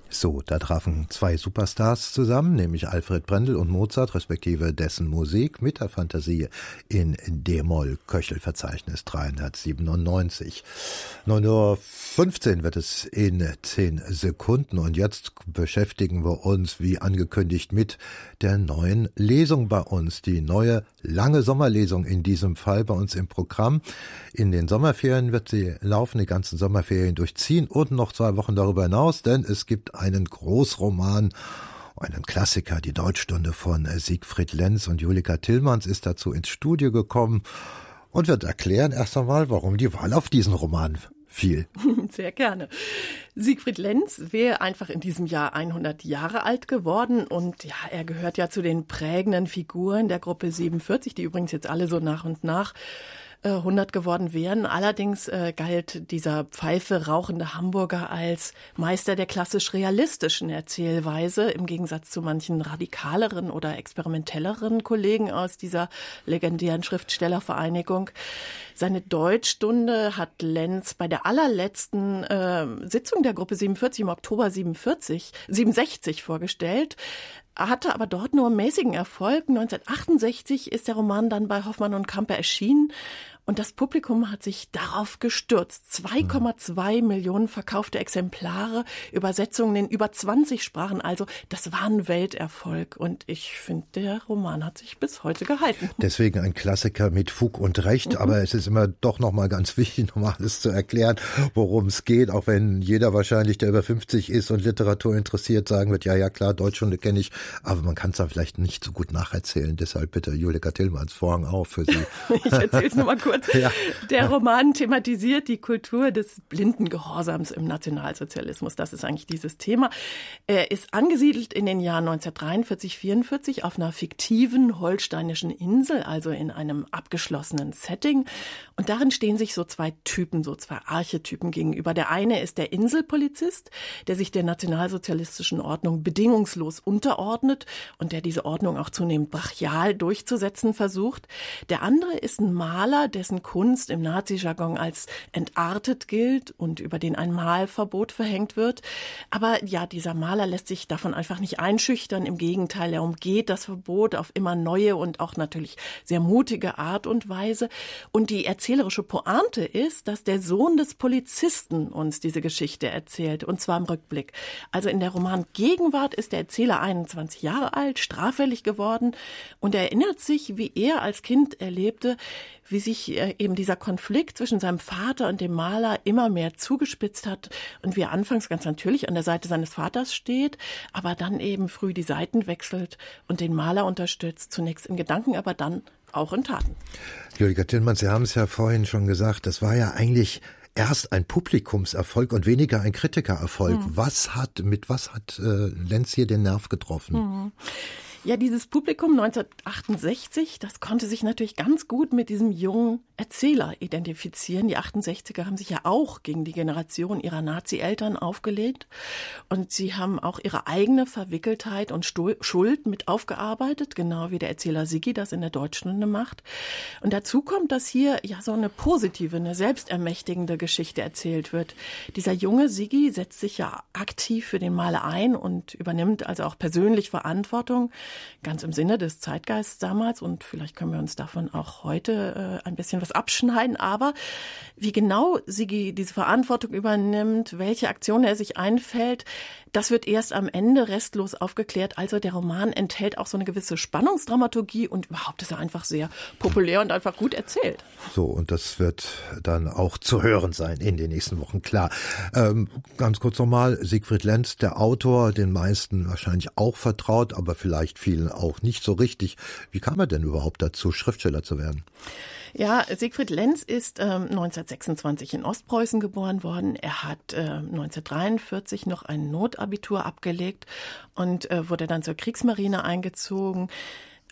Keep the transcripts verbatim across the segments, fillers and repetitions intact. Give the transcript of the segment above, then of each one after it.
So, da trafen zwei Superstars zusammen, nämlich Alfred Brendel und Mozart, respektive dessen Musik mit der Fantasie in D-Moll, Köchel-Verzeichnis dreihundertsiebenundneunzig. neun Uhr fünfzehn wird es in zehn Sekunden und jetzt beschäftigen wir uns, wie angekündigt, mit der neuen Lesung bei uns. Die neue lange Sommerlesung in diesem Fall bei uns im Programm. In den Sommerferien wird sie laufen, die ganzen Sommerferien durchziehen und noch zwei Wochen darüber hinaus, denn es gibt einen Großroman, einen Klassiker, die Deutschstunde von Siegfried Lenz, und Julika Tillmanns ist dazu ins Studio gekommen und wird erklären erst einmal, warum die Wahl auf diesen Roman fiel. Sehr gerne. Siegfried Lenz wäre einfach in diesem Jahr hundert Jahre alt geworden und ja, er gehört ja zu den prägenden Figuren der Gruppe siebenundvierzig, die übrigens jetzt alle so nach und nach hundert geworden wären. Allerdings äh, galt dieser Pfeife rauchende Hamburger als Meister der klassisch-realistischen Erzählweise, im Gegensatz zu manchen radikaleren oder experimentelleren Kollegen aus dieser legendären Schriftstellervereinigung. Seine Deutschstunde hat Lenz bei der allerletzten äh, Sitzung der Gruppe siebenundvierzig im Oktober siebenundvierzig, siebenundsechzig vorgestellt. Er hatte aber dort nur mäßigen Erfolg. neunzehnhundertachtundsechzig ist der Roman dann bei Hoffmann und Campe erschienen. Und das Publikum hat sich darauf gestürzt. zwei Komma zwei Millionen verkaufte Exemplare, Übersetzungen in über zwanzig Sprachen. Also das war ein Welterfolg. Und ich finde, der Roman hat sich bis heute gehalten. Deswegen ein Klassiker mit Fug und Recht. Mhm. Aber es ist immer doch nochmal ganz wichtig, nochmal alles zu erklären, worum es geht. Auch wenn jeder wahrscheinlich, der über fünfzig ist und Literatur interessiert, sagen wird, ja, ja klar, Deutschstunde kenne ich. Aber man kann es dann vielleicht nicht so gut nacherzählen. Deshalb bitte Julika Tillmanns, Vorhang auf für Sie. Ich erzähle es nur mal kurz. Ja. Der Roman thematisiert die Kultur des blinden Gehorsams im Nationalsozialismus. Das ist eigentlich dieses Thema. Er ist angesiedelt in den Jahren neunzehnhundertdreiundvierzig, vierundvierzig auf einer fiktiven holsteinischen Insel, also in einem abgeschlossenen Setting. Und darin stehen sich so zwei Typen, so zwei Archetypen gegenüber. Der eine ist der Inselpolizist, der sich der nationalsozialistischen Ordnung bedingungslos unterordnet und der diese Ordnung auch zunehmend brachial durchzusetzen versucht. Der andere ist ein Maler, dessen Kunst im Nazi-Jargon als entartet gilt und über den ein Malverbot verhängt wird. Aber ja, dieser Maler lässt sich davon einfach nicht einschüchtern. Im Gegenteil, er umgeht das Verbot auf immer neue und auch natürlich sehr mutige Art und Weise. Und die erzählerische Pointe ist, dass der Sohn des Polizisten uns diese Geschichte erzählt, und zwar im Rückblick. Also in der Romangegenwart ist der Erzähler einundzwanzig Jahre alt, straffällig geworden, und er erinnert sich, wie er als Kind erlebte, wie sich eben dieser Konflikt zwischen seinem Vater und dem Maler immer mehr zugespitzt hat und wie er anfangs ganz natürlich an der Seite seines Vaters steht, aber dann eben früh die Seiten wechselt und den Maler unterstützt, zunächst in Gedanken, aber dann auch in Taten. Julika Tillmanns, Sie haben es ja vorhin schon gesagt, das war ja eigentlich erst ein Publikumserfolg und weniger ein Kritikererfolg. Hm. Was hat, mit was hat äh, Lenz hier den Nerv getroffen? Hm. Ja, dieses Publikum neunzehnhundertachtundsechzig, das konnte sich natürlich ganz gut mit diesem jungen Erzähler identifizieren. Die achtundsechziger haben sich ja auch gegen die Generation ihrer Nazi-Eltern aufgelegt. Und sie haben auch ihre eigene Verwickeltheit und Schuld mit aufgearbeitet, genau wie der Erzähler Siggi das in der Deutschstunde macht. Und dazu kommt, dass hier ja so eine positive, eine selbstermächtigende Geschichte erzählt wird. Dieser junge Siggi setzt sich ja aktiv für den Maler ein und übernimmt also auch persönlich Verantwortung. Ganz im Sinne des Zeitgeists damals, und vielleicht können wir uns davon auch heute äh, ein bisschen was abschneiden. Aber wie genau Siggi diese Verantwortung übernimmt, welche Aktionen er sich einfällt, das wird erst am Ende restlos aufgeklärt. Also der Roman enthält auch so eine gewisse Spannungsdramaturgie und überhaupt ist er einfach sehr populär und einfach gut erzählt. So, und das wird dann auch zu hören sein in den nächsten Wochen, klar. Ähm, ganz kurz nochmal, Siegfried Lenz, der Autor, den meisten wahrscheinlich auch vertraut, aber vielleicht vielen auch nicht so richtig. Wie kam er denn überhaupt dazu, Schriftsteller zu werden? Ja, Siegfried Lenz ist ähm, neunzehnhundertsechsundzwanzig in Ostpreußen geboren worden. Er hat äh, neunzehnhundertdreiundvierzig noch ein Notabitur abgelegt und äh, wurde dann zur Kriegsmarine eingezogen.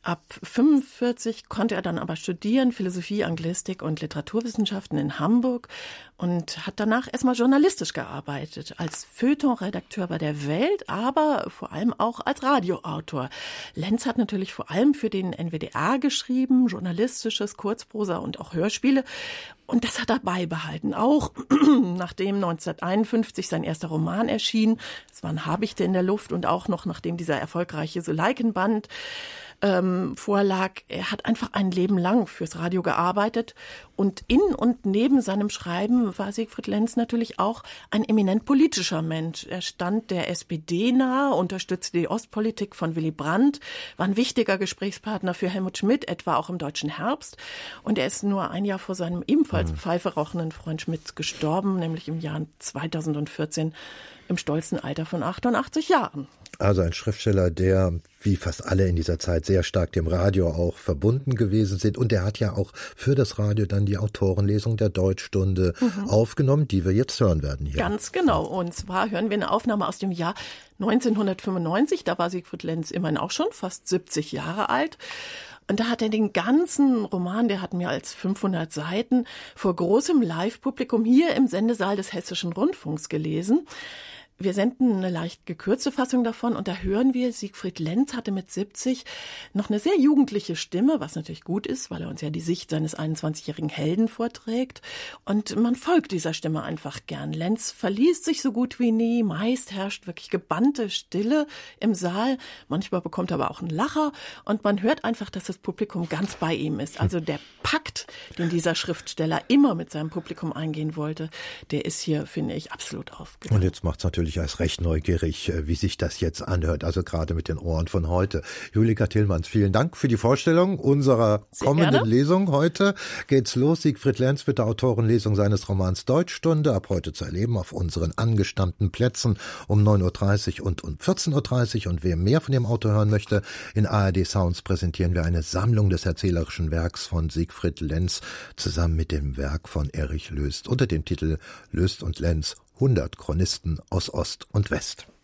Ab fünfundvierzig konnte er dann aber studieren, Philosophie, Anglistik und Literaturwissenschaften in Hamburg und hat danach erstmal journalistisch gearbeitet, als Feuilleton-Redakteur bei der Welt, aber vor allem auch als Radioautor. Lenz hat natürlich vor allem für den N W D R geschrieben, journalistisches, Kurzprosa und auch Hörspiele. Und das hat er beibehalten, auch nachdem neunzehnhunderteinundfünfzig sein erster Roman erschien. Es waren Habichte in der Luft und auch noch nachdem dieser erfolgreiche Suleikenband ähm, vorlag. Er hat einfach ein Leben lang fürs Radio gearbeitet und in und neben seinem Schreiben war Siegfried Lenz natürlich auch ein eminent politischer Mensch. Er stand der S P D nahe, unterstützte die Ostpolitik von Willy Brandt, war ein wichtiger Gesprächspartner für Helmut Schmidt, etwa auch im Deutschen Herbst. Und er ist nur ein Jahr vor seinem ebenfalls mhm. Pfeife rauchenden Freund Schmidt gestorben, nämlich im Jahr zweitausendvierzehn im stolzen Alter von achtundachtzig Jahren. Also ein Schriftsteller, der wie fast alle in dieser Zeit sehr stark dem Radio auch verbunden gewesen sind. Und er hat ja auch für das Radio dann die Autorenlesung der Deutschstunde mhm. aufgenommen, die wir jetzt hören werden hier. Ganz genau. Und zwar hören wir eine Aufnahme aus dem Jahr neunzehnhundertfünfundneunzig. Da war Siegfried Lenz immerhin auch schon fast siebzig Jahre alt. Und da hat er den ganzen Roman, der hat mehr als fünfhundert Seiten, vor großem Live-Publikum hier im Sendesaal des Hessischen Rundfunks gelesen. Wir senden eine leicht gekürzte Fassung davon und da hören wir, Siegfried Lenz hatte mit siebzig noch eine sehr jugendliche Stimme, was natürlich gut ist, weil er uns ja die Sicht seines einundzwanzigjährigen Helden vorträgt. Und man folgt dieser Stimme einfach gern. Lenz verliest sich so gut wie nie, meist herrscht wirklich gebannte Stille im Saal. Manchmal bekommt er aber auch einen Lacher und man hört einfach, dass das Publikum ganz bei ihm ist. Also der Pakt, den dieser Schriftsteller immer mit seinem Publikum eingehen wollte, der ist hier, finde ich, absolut aufgegangen. Und jetzt macht's natürlich als recht neugierig, wie sich das jetzt anhört, also gerade mit den Ohren von heute. Julika Tillmanns, vielen Dank für die Vorstellung unserer Sehr kommenden gerne. Lesung. Heute geht's los. Siegfried Lenz mit der Autorenlesung seines Romans Deutschstunde, ab heute zu erleben auf unseren angestammten Plätzen um neun Uhr dreißig und um vierzehn Uhr dreißig. Und wer mehr von dem Autor hören möchte, in A R D Sounds präsentieren wir eine Sammlung des erzählerischen Werks von Siegfried Lenz zusammen mit dem Werk von Erich Löst unter dem Titel Löst und Lenz hundert Chronisten aus Ost und West.